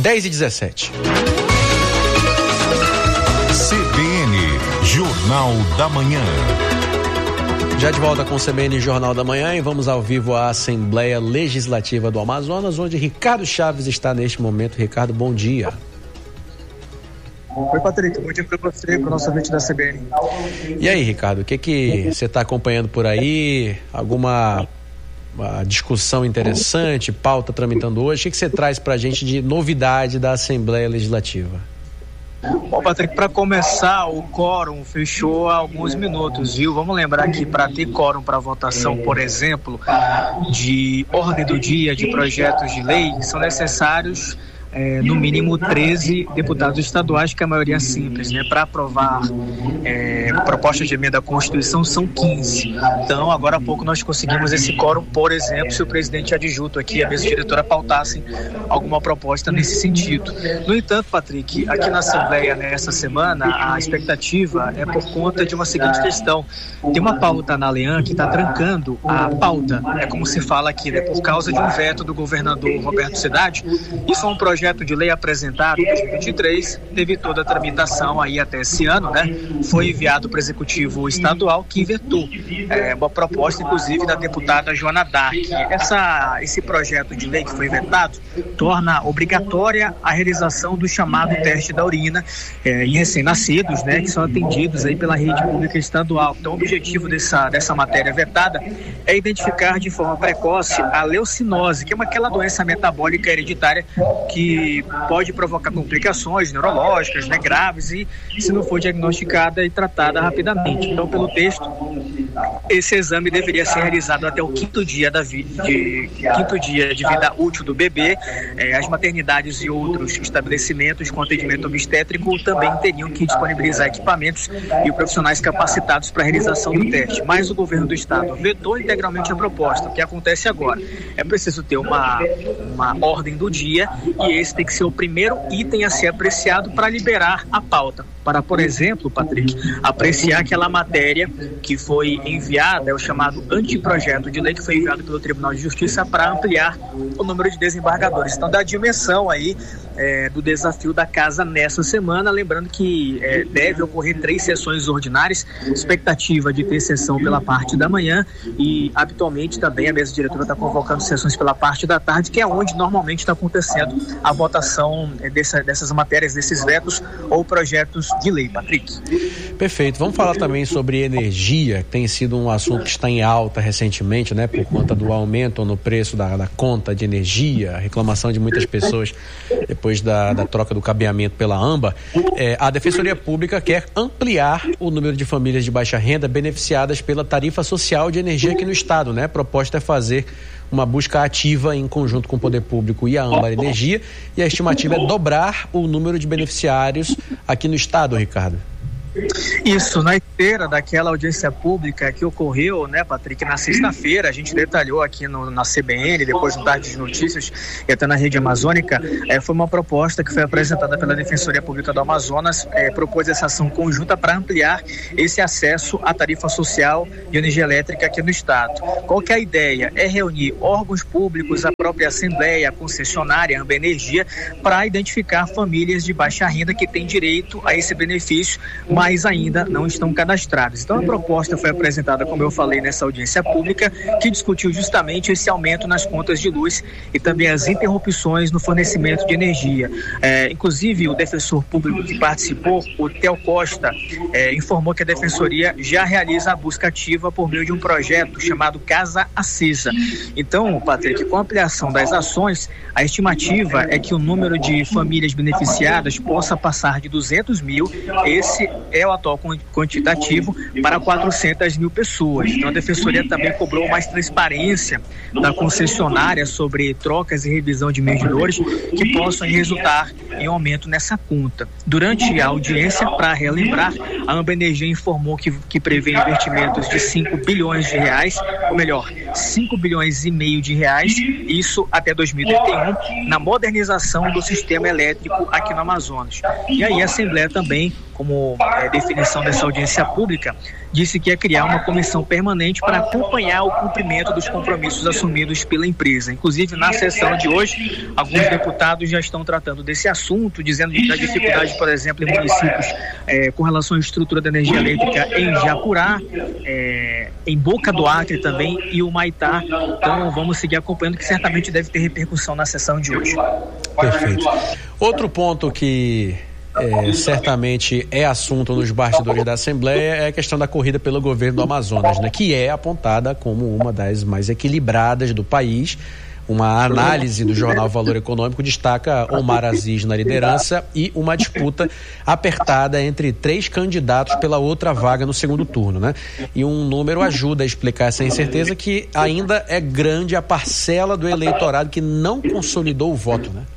10h17. CBN, Jornal da Manhã. Já de volta com o CBN Jornal da Manhã e vamos ao vivo à Assembleia Legislativa do Amazonas, onde Ricardo Chaves está neste momento. Ricardo, bom dia. Oi, Patrick, bom dia para você, para o nosso ouvinte da CBN. E aí, Ricardo, o que você está acompanhando por aí? Alguma discussão interessante, pauta tramitando hoje? O que você traz para a gente de novidade da Assembleia Legislativa? Bom, Patrick, para começar, o quórum fechou há alguns minutos, viu? Vamos lembrar que para ter quórum para votação, por exemplo, de ordem do dia de projetos de lei, são necessários no mínimo 13 deputados estaduais, que a maioria é simples, né? Para aprovar propostas de emenda à Constituição são 15. Então, agora há pouco nós conseguimos esse quórum, por exemplo, se o presidente adjunto aqui, a mesa diretora, pautassem alguma proposta nesse sentido. No entanto, Patrick, aqui na Assembleia, nessa semana, a expectativa é por conta de uma seguinte questão. Tem uma pauta na Lean que está trancando a pauta, é como se fala aqui, né? Por causa de um veto do governador Roberto Cidade. Isso é um projeto de lei apresentado em 2023, teve toda a tramitação aí até esse ano, né? Foi enviado para o Executivo Estadual, que vetou uma proposta, inclusive, da deputada Joana Dark. Esse projeto de lei que foi vetado torna obrigatória a realização do chamado teste da urina em recém-nascidos, né? Que são atendidos aí pela rede pública estadual. Então, o objetivo dessa matéria vetada é identificar de forma precoce a leucinose, que é aquela doença metabólica hereditária que pode provocar complicações neurológicas, né, graves, e se não for diagnosticada e tratada rapidamente. Então, pelo texto, esse exame deveria ser realizado até o quinto dia de vida útil do bebê. As maternidades e outros estabelecimentos com atendimento obstétrico também teriam que disponibilizar equipamentos e profissionais capacitados para a realização do teste. Mas o governo do estado vetou integralmente a proposta. O que acontece agora? É preciso ter uma ordem do dia, e esse tem que ser o primeiro item a ser apreciado para liberar a pauta. Para, por exemplo, Patrick, apreciar aquela matéria que foi enviada, é o chamado anteprojeto de lei, que foi enviado pelo Tribunal de Justiça para ampliar o número de desembargadores. Então, dá a dimensão aí do desafio da casa nessa semana, lembrando que deve ocorrer 3 sessões ordinárias, expectativa de ter sessão pela parte da manhã, e habitualmente também a mesa diretora está convocando sessões pela parte da tarde, que é onde normalmente está acontecendo a votação dessas matérias, desses vetos ou projetos de lei, Patrick. Perfeito. Vamos falar também sobre energia, que tem sido um assunto que está em alta recentemente, né, por conta do aumento no preço da conta de energia, a reclamação de muitas pessoas depois da troca do cabeamento pela AMBA. A Defensoria Pública quer ampliar o número de famílias de baixa renda beneficiadas pela tarifa social de energia aqui no estado, né? A proposta é fazer uma busca ativa em conjunto com o Poder Público e a Âmbar Energia, e a estimativa é dobrar o número de beneficiários aqui no estado, Ricardo. Isso, na esteira daquela audiência pública que ocorreu, né, Patrick, na sexta-feira, a gente detalhou aqui na CBN, depois no Tarde de Notícias e até na Rede Amazônica, foi uma proposta que foi apresentada pela Defensoria Pública do Amazonas, propôs essa ação conjunta para ampliar esse acesso à tarifa social de energia elétrica aqui no estado. Qual que é a ideia? É reunir órgãos públicos, a própria Assembleia, a concessionária, a Âmbar Energia, para identificar famílias de baixa renda que têm direito a esse benefício, mas ainda não estão cadastrados. Então, a proposta foi apresentada, como eu falei, nessa audiência pública, que discutiu justamente esse aumento nas contas de luz e também as interrupções no fornecimento de energia. Inclusive, o defensor público que participou, o Theo Costa, informou que a Defensoria já realiza a busca ativa por meio de um projeto chamado Casa Acesa. Então, Patrick, com a ampliação das ações, a estimativa é que o número de famílias beneficiadas possa passar de 200 mil, esse é o atual quantitativo, para 400 mil pessoas. Então, a Defensoria também cobrou mais transparência da concessionária sobre trocas e revisão de medidores que possam resultar em aumento nessa conta. Durante a audiência, para relembrar, a Âmbar Energia informou que prevê investimentos de 5 bilhões de reais, ou melhor, 5,5 bilhões de reais, isso até 2031, na modernização do sistema elétrico aqui no Amazonas. E aí a Assembleia também, como definição dessa audiência pública, disse que ia criar uma comissão permanente para acompanhar o cumprimento dos compromissos assumidos pela empresa. Inclusive, na sessão de hoje, alguns deputados já estão tratando desse assunto, dizendo da dificuldade, por exemplo, em municípios com relação à estrutura da energia elétrica em Japurá, em Boca do Acre também e o Maitá. Então, vamos seguir acompanhando, que certamente deve ter repercussão na sessão de hoje. Perfeito. Outro ponto que certamente é assunto nos bastidores da Assembleia é a questão da corrida pelo governo do Amazonas, né, que é apontada como uma das mais equilibradas do país. Uma análise do jornal Valor Econômico destaca Omar Aziz na liderança e uma disputa apertada entre 3 candidatos pela outra vaga no segundo turno, né? E um número ajuda a explicar essa incerteza, que ainda é grande a parcela do eleitorado que não consolidou o voto, né?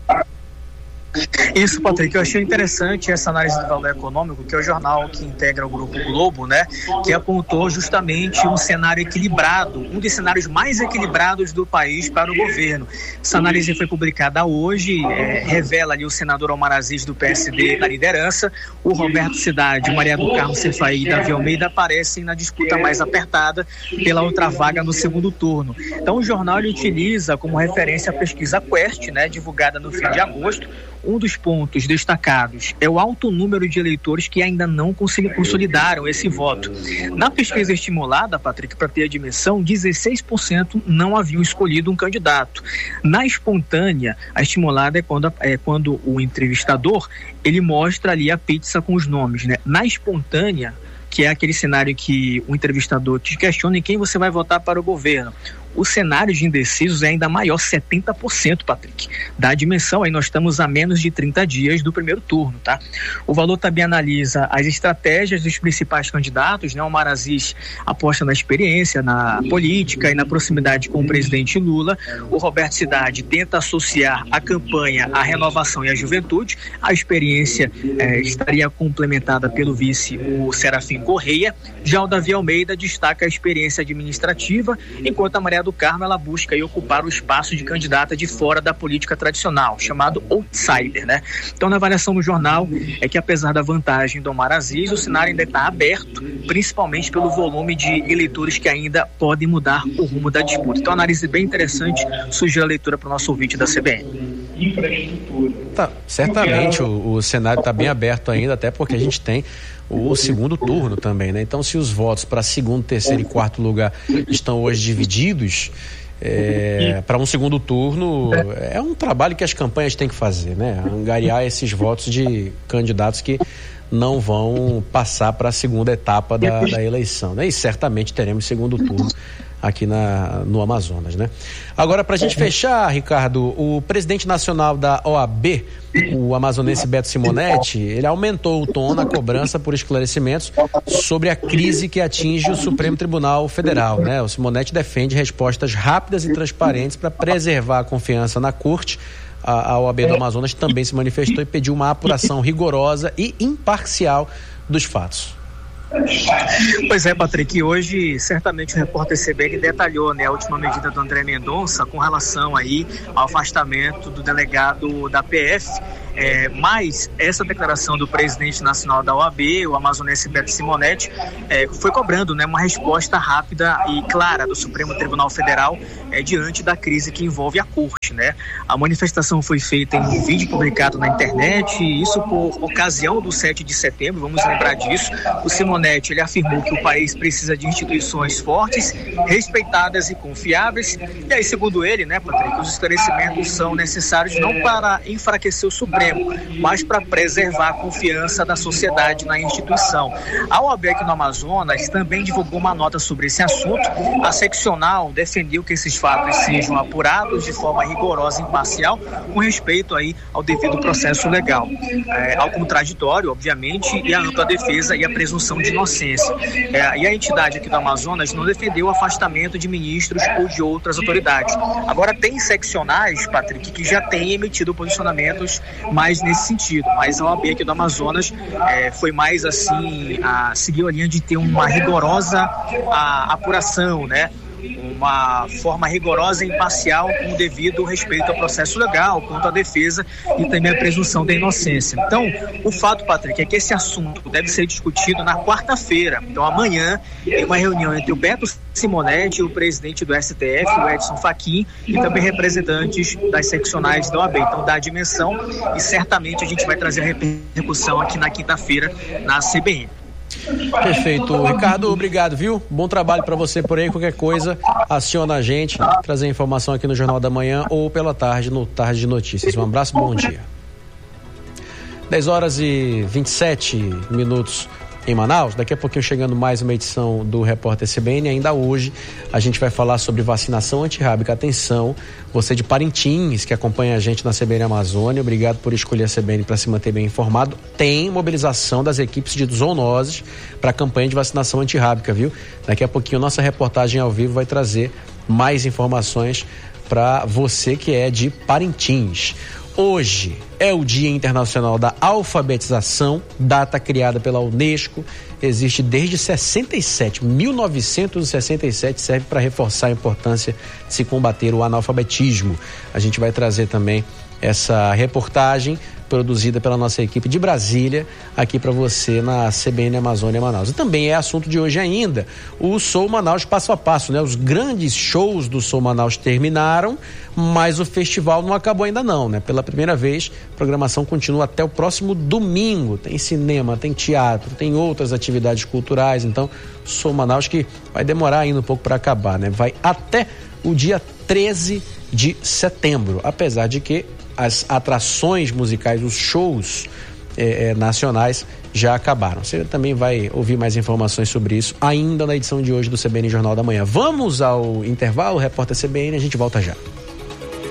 Isso, Patrick, eu achei interessante essa análise do Valor Econômico, que é o jornal que integra o Grupo Globo, né, que apontou justamente um cenário equilibrado, um dos cenários mais equilibrados do país para o governo. Essa análise foi publicada hoje, revela ali o senador Omar Aziz do PSD na liderança, o Roberto Cidade, Maria do Carmo Cefaí e Davi Almeida aparecem na disputa mais apertada pela outra vaga no segundo turno. Então o jornal ele utiliza como referência a pesquisa Quest, né, divulgada no fim de agosto. Um dos pontos destacados é o alto número de eleitores que ainda não consolidaram esse voto. Na pesquisa estimulada, Patrick, para ter a dimensão, 16% não haviam escolhido um candidato. Na espontânea, a estimulada é quando o entrevistador ele mostra ali a pizza com os nomes, né? Na espontânea, que é aquele cenário que o entrevistador te questiona em quem você vai votar para o governo. O cenário de indecisos é ainda maior, 70%, Patrick. Da dimensão, aí nós estamos a menos de 30 dias do primeiro turno, tá? O Valor também analisa as estratégias dos principais candidatos, né? O Omar Aziz aposta na experiência, na política e na proximidade com o presidente Lula. O Roberto Cidade tenta associar a campanha à renovação e à juventude. A experiência estaria complementada pelo vice, o Serafim Correia. Já o Davi Almeida destaca a experiência administrativa, enquanto a Maria do Carmo ela busca aí ocupar o espaço de candidata de fora da política tradicional, chamado outsider, né? Então, na avaliação do jornal é que, apesar da vantagem do Omar Aziz, o cenário ainda está aberto, principalmente pelo volume de eleitores que ainda podem mudar o rumo da disputa. Então, análise bem interessante, sugiro a leitura para o nosso ouvinte da CBN. Infraestrutura. Tá, certamente o cenário está bem aberto ainda, até porque a gente tem o segundo turno também, né? Então, se os votos para segundo, terceiro e quarto lugar estão hoje divididos, para um segundo turno é um trabalho que as campanhas têm que fazer, né? Angariar esses votos de candidatos que não vão passar para a segunda etapa da eleição, né? E certamente teremos segundo turno aqui no Amazonas, né? Agora, para a gente fechar, Ricardo, o presidente nacional da OAB, o amazonense Beto Simonetti, ele aumentou o tom na cobrança por esclarecimentos sobre a crise que atinge o Supremo Tribunal Federal, né? O Simonetti defende respostas rápidas e transparentes para preservar a confiança na corte. A OAB do Amazonas também se manifestou e pediu uma apuração rigorosa e imparcial dos fatos. Pois é, Patrick, hoje certamente o repórter CBN detalhou, né, a última medida do André Mendonça com relação aí ao afastamento do delegado da PF, mas essa declaração do presidente nacional da OAB, o amazonense Beto Simonetti, foi cobrando, né, uma resposta rápida e clara do Supremo Tribunal Federal diante da crise que envolve a corte, né? A manifestação foi feita em um vídeo publicado na internet, isso por ocasião do 7 de setembro, vamos lembrar disso. O Simonetti, ele afirmou que o país precisa de instituições fortes, respeitadas e confiáveis, e aí, segundo ele, né, Patrick, os esclarecimentos são necessários não para enfraquecer o Supremo, mas para preservar a confiança da sociedade na instituição. A OAB aqui no Amazonas também divulgou uma nota sobre esse assunto. A seccional defendeu que esses fatos sejam apurados de forma rigorosa e imparcial, com respeito aí ao devido processo legal, ao contraditório, obviamente, e à ampla defesa e a presunção de inocência. E a entidade aqui do Amazonas não defendeu o afastamento de ministros ou de outras autoridades. Agora, tem seccionais, Patrick, que já têm emitido posicionamentos mais nesse sentido, mas a OAB aqui do Amazonas foi mais assim, seguiu a linha de ter uma rigorosa apuração, né? uma forma rigorosa e imparcial com o devido respeito ao processo legal, quanto à defesa e também à presunção da inocência. Então, o fato, Patrick, é que esse assunto deve ser discutido na quarta-feira. Então, amanhã, tem uma reunião entre o Beto Simonetti e o presidente do STF, o Edson Fachin, e também representantes das seccionais da OAB. Então, dá a dimensão e certamente a gente vai trazer a repercussão aqui na quinta-feira na CBN. Perfeito, Ricardo, obrigado, viu? Bom trabalho para você por aí. Qualquer coisa, aciona a gente, trazer informação aqui no Jornal da Manhã ou pela tarde, no Tarde de Notícias. Um abraço, bom dia. 10h27 em Manaus. Daqui a pouquinho chegando mais uma edição do Repórter CBN. Ainda hoje a gente vai falar sobre vacinação antirrábica. Atenção, você de Parintins que acompanha a gente na CBN Amazônia, obrigado por escolher a CBN para se manter bem informado. Tem mobilização das equipes de zoonoses para a campanha de vacinação antirrábica, viu? Daqui a pouquinho nossa reportagem ao vivo vai trazer mais informações para você que é de Parintins. Hoje é o Dia Internacional da Alfabetização, data criada pela Unesco, existe desde 1967, serve para reforçar a importância de se combater o analfabetismo. A gente vai trazer também essa reportagem produzida pela nossa equipe de Brasília, aqui para você na CBN Amazônia Manaus. E também é assunto de hoje ainda, o Sou Manaus Passo a Passo, né? Os grandes shows do Sou Manaus terminaram, mas o festival não acabou ainda não, né? Pela primeira vez, a programação continua até o próximo domingo. Tem cinema, tem teatro, tem outras atividades culturais, então Sou Manaus que vai demorar ainda um pouco para acabar, né? Vai até o dia 13 de setembro, apesar de que as atrações musicais, os shows nacionais já acabaram. Você também vai ouvir mais informações sobre isso ainda na edição de hoje do CBN Jornal da Manhã. Vamos ao intervalo, Repórter CBN, a gente volta já.